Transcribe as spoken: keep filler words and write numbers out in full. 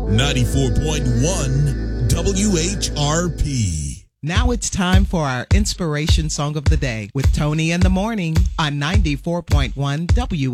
ninety-four point one W H R P. Now it's time for our inspiration song of the day with Tony in the morning on ninety-four point one W